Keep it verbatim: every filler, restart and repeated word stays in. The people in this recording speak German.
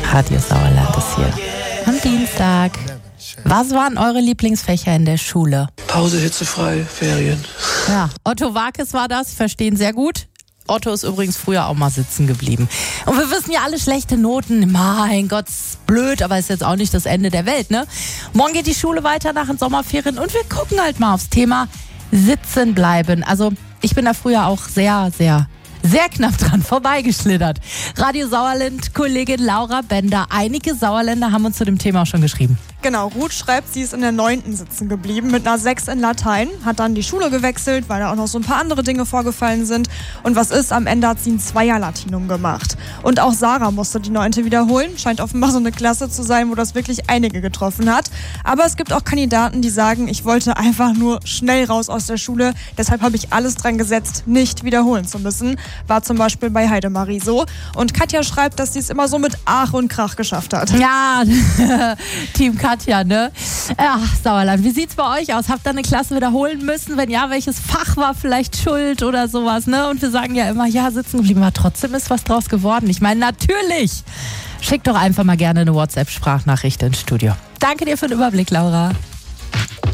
Radio Sauerland ist hier. Am Dienstag. Was waren eure Lieblingsfächer in der Schule? Pause, hitzefrei, Ferien. Ja, Otto Warkes war das. Ich verstehe ihn sehr gut. Otto ist übrigens früher auch mal sitzen geblieben. Und wir wissen ja alle, schlechte Noten. Mein Gott, ist blöd, aber ist jetzt auch nicht das Ende der Welt, ne? Morgen geht die Schule weiter nach den Sommerferien und wir gucken halt mal aufs Thema Sitzen bleiben. Also ich bin da früher auch sehr, sehr, sehr knapp dran vorbeigeschlittert. Radio Sauerland, Kollegin Laura Bender. Einige Sauerländer haben uns zu dem Thema auch schon geschrieben. Genau, Ruth schreibt, sie ist in der neunten sitzen geblieben mit einer sechs in Latein, hat dann die Schule gewechselt, weil da auch noch so ein paar andere Dinge vorgefallen sind. Und was ist, am Ende hat sie ein Zweier-Latinum gemacht. Und auch Sarah musste die neunte wiederholen. Scheint offenbar so eine Klasse zu sein, wo das wirklich einige getroffen hat. Aber es gibt auch Kandidaten, die sagen, ich wollte einfach nur schnell raus aus der Schule. Deshalb habe ich alles dran gesetzt, nicht wiederholen zu müssen. War zum Beispiel bei Heidemarie so. Und Katja schreibt, dass sie es immer so mit Ach und Krach geschafft hat. Ja, Team Katja, ne? Ach, Sauerland, wie sieht's bei euch aus? Habt ihr eine Klasse wiederholen müssen? Wenn ja, welches Fach war vielleicht schuld oder sowas, ne? Und wir sagen ja immer, ja, sitzen geblieben, aber trotzdem ist was draus geworden. Ich meine, natürlich. Schickt doch einfach mal gerne eine WhatsApp-Sprachnachricht ins Studio. Danke dir für den Überblick, Laura.